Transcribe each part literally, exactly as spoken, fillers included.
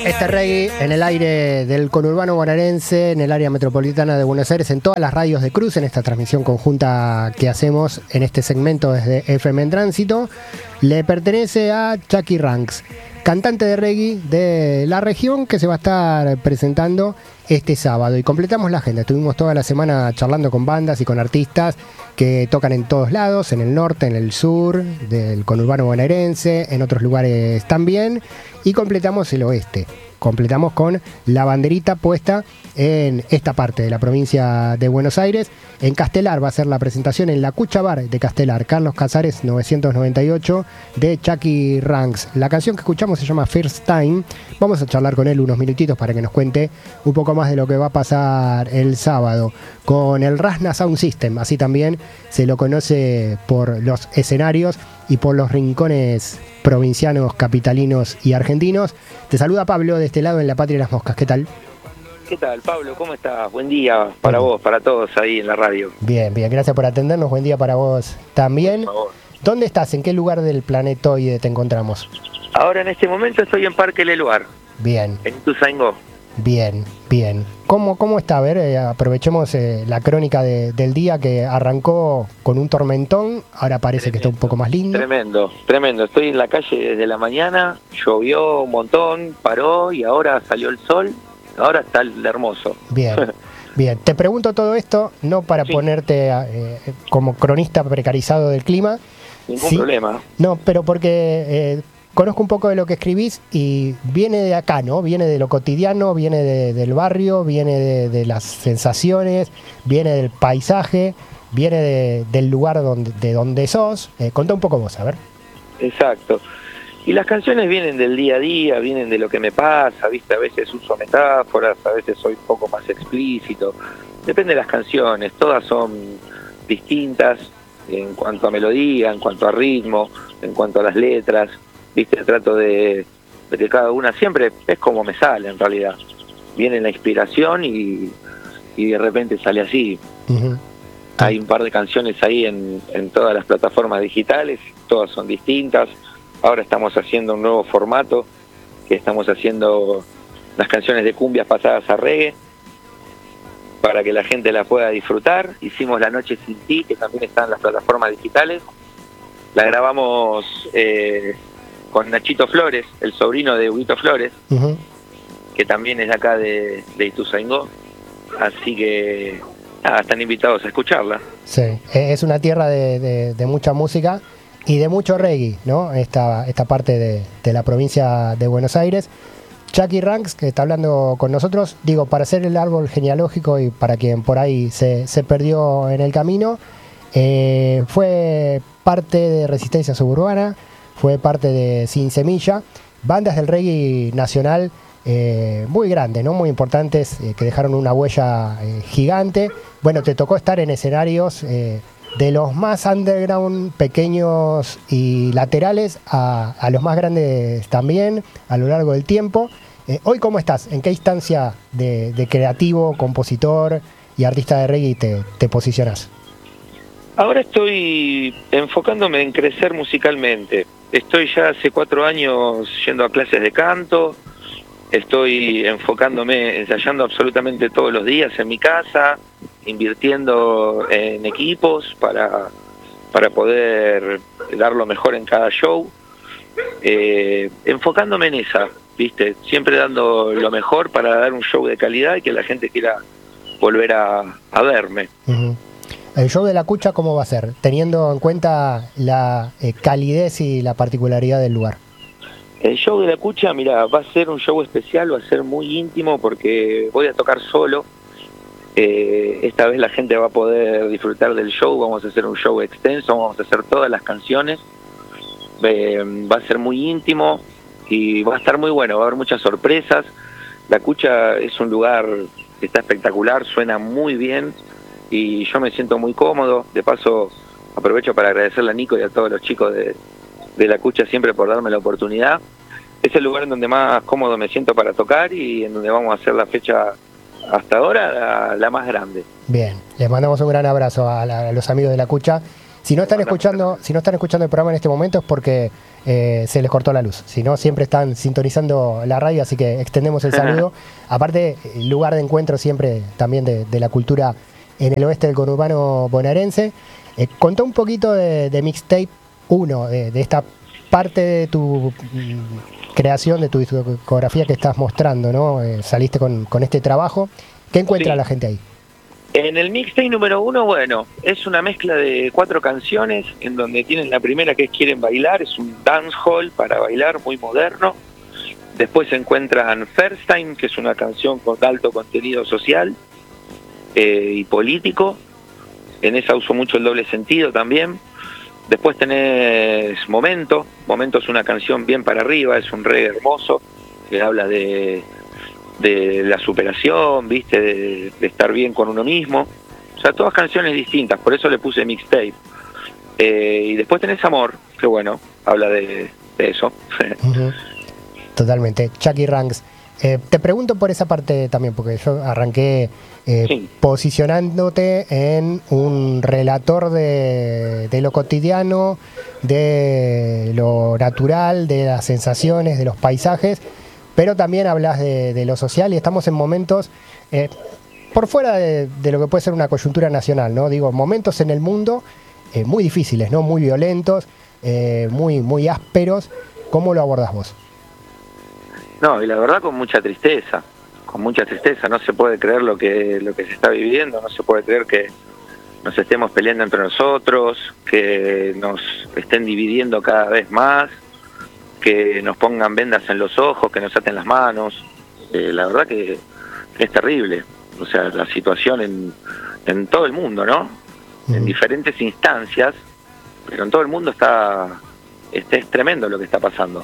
Este reggae en el aire del conurbano bonaerense, en el área metropolitana de Buenos Aires, en todas las radios de Cruz, en esta transmisión conjunta que hacemos en este segmento desde F M en Tránsito, le pertenece a Chucky Ranks, cantante de reggae de la región que se va a estar presentando este sábado. Y completamos la agenda, estuvimos toda la semana charlando con bandas y con artistas que tocan en todos lados, en el norte, en el sur del conurbano bonaerense, en otros lugares también, y completamos el oeste. Completamos con la banderita puesta en esta parte de la provincia de Buenos Aires. En Castelar va a ser la presentación en la Cucha Bar de Castelar, Carlos Casares novecientos noventa y ocho, de Chucky Ranks. La canción que escuchamos se llama First Time. Vamos a charlar con él unos minutitos para que nos cuente un poco más de lo que va a pasar el sábado con el Rasna Sound System. Así también se lo conoce por los escenarios y por los rincones provincianos, capitalinos y argentinos. Te saluda Pablo de este lado en La Patria de las Moscas. ¿Qué tal? ¿Qué tal, Pablo? ¿Cómo estás? Buen día para bien. Vos, para todos ahí en la radio. Bien, bien, gracias por atendernos. Buen día para vos también. Por favor. ¿Dónde estás? ¿En qué lugar del planetoide te encontramos? Ahora en este momento estoy en Parque Leluar. Bien. En Ituzaingó. Bien, bien. ¿Cómo, cómo está? A ver, eh, aprovechemos eh, la crónica de, del día que arrancó con un tormentón, ahora parece tremendo, que está un poco más lindo. Tremendo, tremendo. Estoy en la calle desde la mañana, llovió un montón, paró y ahora salió el sol, ahora está el hermoso. Bien, bien. Te pregunto todo esto no para sí. ponerte eh, como cronista precarizado del clima. Ningún sí, problema. No, pero porque... Eh, conozco un poco de lo que escribís y viene de acá, ¿no? Viene de lo cotidiano, viene de, del barrio, viene de, de las sensaciones, viene del paisaje, viene de, del lugar donde, de donde sos. Eh, contá un poco vos, a ver. Exacto. Y las canciones vienen del día a día, vienen de lo que me pasa, ¿viste? A veces uso metáforas, a veces soy un poco más explícito. Depende de las canciones, todas son distintas en cuanto a melodía, en cuanto a ritmo, en cuanto a las letras. Viste, trato de, de que cada una siempre es como me sale en realidad. Viene la inspiración y, y de repente sale así. Uh-huh. Hay un par de canciones ahí en, en todas las plataformas digitales, todas son distintas. Ahora estamos haciendo un nuevo formato, que estamos haciendo las canciones de cumbias pasadas a reggae, para que la gente la pueda disfrutar. Hicimos La Noche Sin Ti, que también está en las plataformas digitales. La grabamos... Eh, con Nachito Flores, el sobrino de Huguito Flores, uh-huh. que también es de acá de, de Ituzaingó, así que nada, están invitados a escucharla. Sí, es una tierra de, de, de mucha música y de mucho reggae, ¿no? Esta, esta parte de, de la provincia de Buenos Aires. Chucky Ranks, que está hablando con nosotros, digo, para hacer el árbol genealógico y para quien por ahí se, se perdió en el camino, eh, fue parte de Resistencia Suburbana, fue parte de Sin Semilla, bandas del reggae nacional eh, muy grandes, ¿no? Muy importantes, eh, que dejaron una huella eh, gigante. Bueno, te tocó estar en escenarios eh, de los más underground, pequeños y laterales, a, a los más grandes también, a lo largo del tiempo. Eh, ¿Hoy cómo estás? ¿En qué instancia de, de creativo, compositor y artista de reggae te, te posicionas? Ahora estoy enfocándome en crecer musicalmente. Estoy ya hace cuatro años yendo a clases de canto, estoy enfocándome, ensayando absolutamente todos los días en mi casa, invirtiendo en equipos para, para poder dar lo mejor en cada show, eh, enfocándome en esa, ¿viste? Siempre dando lo mejor para dar un show de calidad y que la gente quiera volver a, a verme. Uh-huh. ¿El show de la Cucha cómo va a ser? Teniendo en cuenta la eh, calidez y la particularidad del lugar. El show de la Cucha, mira, va a ser un show especial, va a ser muy íntimo porque voy a tocar solo. Eh, esta vez la gente va a poder disfrutar del show, vamos a hacer un show extenso, vamos a hacer todas las canciones. Eh, va a ser muy íntimo y va a estar muy bueno, va a haber muchas sorpresas. La Cucha es un lugar que está espectacular, suena muy bien. Y yo me siento muy cómodo. De paso aprovecho para agradecerle a Nico y a todos los chicos de, de la Cucha siempre por darme la oportunidad. Es el lugar en donde más cómodo me siento para tocar y en donde vamos a hacer la fecha hasta ahora la, la más grande. Bien, les mandamos un gran abrazo a, la, a los amigos de la Cucha Si no están escuchando, si no están escuchando el programa en este momento es porque eh, se les cortó la luz. Si no, siempre están sintonizando la radio, así que extendemos el saludo. Aparte, lugar de encuentro siempre también de, de la cultura en el oeste del conurbano bonaerense. Eh, contá un poquito de, de Mixtape uno, de, de esta parte de tu mm, creación, de tu discografía que estás mostrando, ¿no? Eh, saliste con, con este trabajo. ¿Qué encuentra sí. la gente ahí? En el mixtape número uno, bueno, es una mezcla de cuatro canciones, en donde tienen la primera que es Quieren Bailar, es un dancehall para bailar muy moderno. Después se encuentran First Time, que es una canción con alto contenido social eh, y político. En esa uso mucho el doble sentido también. Después tenés Momento. Momento es una canción bien para arriba, es un reggae hermoso, que habla de... de la superación, viste, de, de estar bien con uno mismo. O sea, todas canciones distintas, por eso le puse mixtape. Eh, y después tenés Amor, que bueno, habla de, de eso. Uh-huh. Totalmente. Chucky Ranks. Eh, te pregunto por esa parte también, porque yo arranqué eh, sí. posicionándote en un relator de, de lo cotidiano, de lo natural, de las sensaciones, de los paisajes. Pero también hablas de, de lo social y estamos en momentos, eh, por fuera de, de lo que puede ser una coyuntura nacional, ¿no? Digo, momentos en el mundo eh, muy difíciles, ¿no? Muy violentos, eh, muy, muy ásperos. ¿Cómo lo abordás vos? No, y la verdad con mucha tristeza, con mucha tristeza. No se puede creer lo que, lo que se está viviendo, no se puede creer que nos estemos peleando entre nosotros, que nos estén dividiendo cada vez más, que nos pongan vendas en los ojos, que nos aten las manos. Eh, la verdad que es terrible. O sea, la situación en, en todo el mundo, ¿no? Mm. En diferentes instancias, pero en todo el mundo está, este, es tremendo lo que está pasando.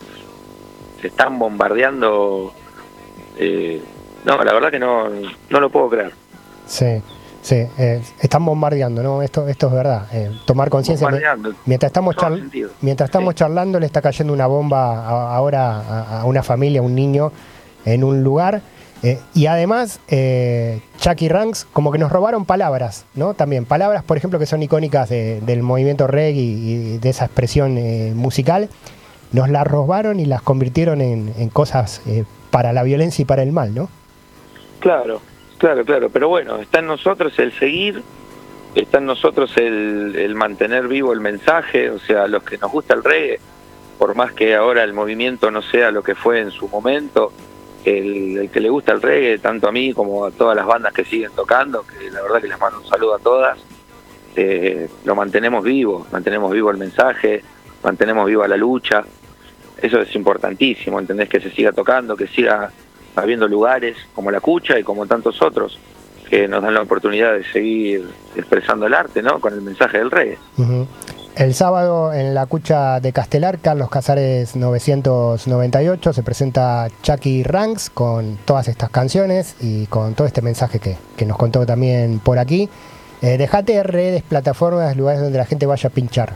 Se están bombardeando. Eh, no, la verdad que no, no lo puedo creer. Sí. Sí, eh, están bombardeando, ¿no? Esto, esto es verdad. Eh, tomar conciencia. Mientras estamos, char mientras estamos sí. charlando, le está cayendo una bomba a, ahora a, a una familia, a un niño, en un lugar. Eh, y además, eh, Chucky Ranks, como que nos robaron palabras, ¿no? También palabras, por ejemplo, que son icónicas de, del movimiento reggae y de esa expresión eh, musical. Nos las robaron y las convirtieron en, en cosas eh, para la violencia y para el mal, ¿no? Claro. Claro, claro, pero bueno, está en nosotros el seguir, está en nosotros el, el mantener vivo el mensaje. O sea, los que nos gusta el reggae, por más que ahora el movimiento no sea lo que fue en su momento, el, el que le gusta el reggae, tanto a mí como a todas las bandas que siguen tocando, que la verdad que les mando un saludo a todas, eh, lo mantenemos vivo, mantenemos vivo el mensaje, mantenemos viva la lucha. Eso es importantísimo, ¿entendés? Que se siga tocando, que siga habiendo lugares como La Cucha y como tantos otros que nos dan la oportunidad de seguir expresando el arte, ¿no? Con el mensaje del reggae. Uh-huh. El sábado en La Cucha de Castelar, Carlos Casares novecientos noventa y ocho, se presenta Chucky Ranks con todas estas canciones y con todo este mensaje que, que nos contó también por aquí. Eh, dejate redes, plataformas, lugares donde la gente vaya a pinchar.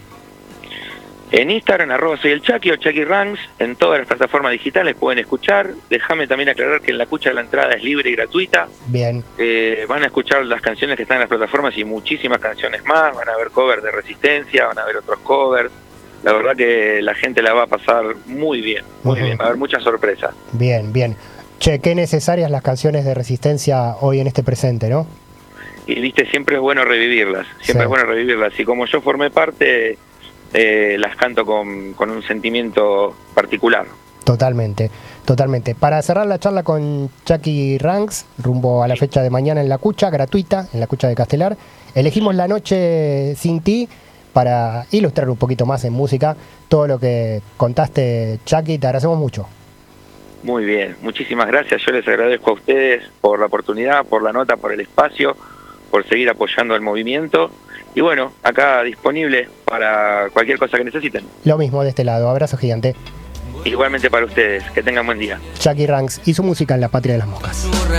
En Instagram, arroba soy el Chucky o Chucky Ranks, en todas las plataformas digitales pueden escuchar. Déjame también aclarar que en La Cucha la entrada es libre y gratuita. Bien. Eh, van a escuchar las canciones que están en las plataformas y muchísimas canciones más. Van a ver covers de Resistencia, van a ver otros covers. La verdad que la gente la va a pasar muy bien, muy uh-huh. bien. Va a haber muchas sorpresas. Bien, bien. Che, qué necesarias las canciones de Resistencia hoy en este presente, ¿no? Y viste, siempre es bueno revivirlas, siempre sí. es bueno revivirlas. Y como yo formé parte... Eh, las canto con, con un sentimiento particular. Totalmente, totalmente. Para cerrar la charla con Chucky Ranks, rumbo a la fecha de mañana en La Cucha, gratuita, en La Cucha de Castelar, elegimos La Noche Sin Ti para ilustrar un poquito más en música todo lo que contaste, Chucky. Te agradecemos mucho. Muy bien, muchísimas gracias. Yo les agradezco a ustedes por la oportunidad, por la nota, por el espacio, por seguir apoyando el movimiento. Y bueno, acá disponible para cualquier cosa que necesiten. Lo mismo de este lado, abrazo gigante. Igualmente para ustedes, que tengan buen día. Chucky Ranks y su música en la patria de las moscas.